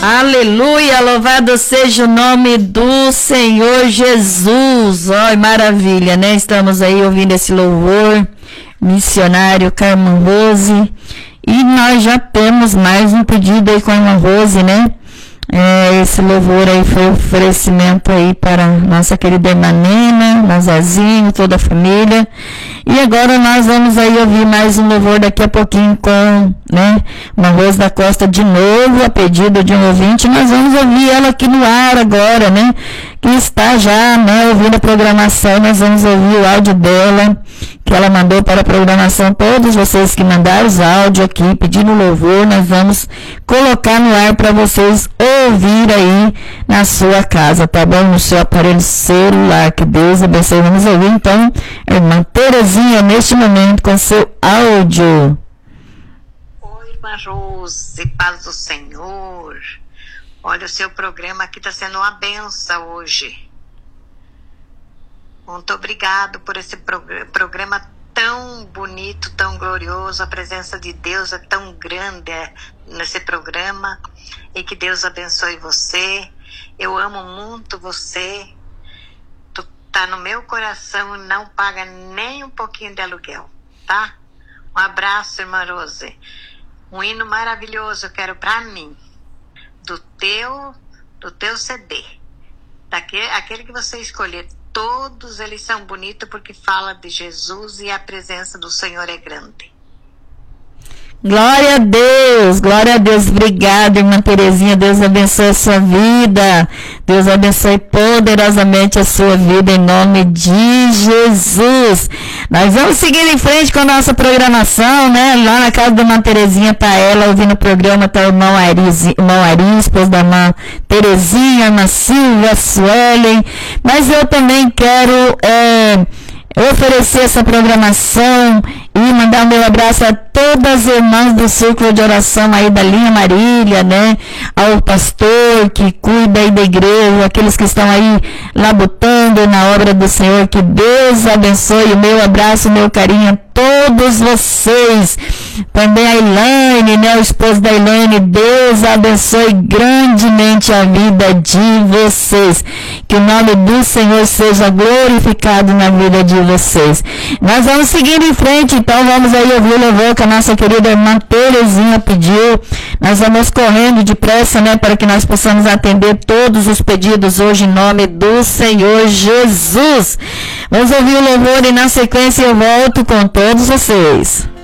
Aleluia, louvado seja o nome do Senhor Jesus. Ó, maravilha, né? Estamos aí ouvindo esse louvor, missionário Carmen Rose. E nós já temos mais um pedido aí com a irmã Rose, né? Esse louvor aí foi oferecimento aí para nossa querida irmã Nena, Nazazinho, toda a família. E agora nós vamos aí ouvir mais um louvor daqui a pouquinho com, né, uma Rose da Costa de novo, a pedido de um ouvinte. Nós vamos ouvir ela aqui no ar agora, né, que está já, né, ouvindo a programação. Nós vamos ouvir o áudio dela, que ela mandou para a programação. Todos vocês que mandaram os áudios aqui, pedindo louvor, nós vamos colocar no ar para vocês ouvir aí na sua casa, tá bom? No seu aparelho celular. Que Deus abençoe. Vamos ouvir então a irmã Terezinha neste momento com seu áudio. Oi, irmã Rose, paz do Senhor. Olha, o seu programa aqui está sendo uma benção hoje. Muito obrigado por esse programa tão bonito, tão glorioso. A presença de Deus é tão grande nesse programa. E que Deus abençoe você. Eu amo muito você. Tu tá no meu coração e não paga nem um pouquinho de aluguel, tá? Um abraço, irmã Rose. Um hino maravilhoso eu quero pra mim. Do teu CD. Aquele que você escolher. Todos eles são bonitos porque fala de Jesus e a presença do Senhor é grande. Glória a Deus, glória a Deus. Obrigada, irmã Terezinha. Deus abençoe a sua vida. Deus abençoe poderosamente a sua vida em nome de Jesus. Nós vamos seguir em frente com a nossa programação, né? Lá na casa da irmã Terezinha tá ela ouvindo o programa, tá o irmão Ari, esposo da irmã Terezinha, a irmã Silvia, a Suelen. Mas eu também quero oferecer essa programação e mandar meu abraço a todas as irmãs do círculo de oração aí da linha Marília, né? Ao pastor que cuida aí da igreja, aqueles que estão aí labutando na obra do Senhor. Que Deus abençoe. O meu abraço, o meu carinho a todos vocês. Também a Elaine, né? O esposo da Elaine. Deus abençoe grandemente a vida de vocês. Que o nome do Senhor seja glorificado na vida de vocês. Nós vamos seguindo em frente, então vamos aí ouvir o louvor que a nossa querida irmã Terezinha pediu. Nós vamos correndo depressa, né, para que nós possamos atender todos os pedidos hoje em nome do Senhor Jesus. Vamos ouvir o louvor e na sequência eu volto com todos vocês.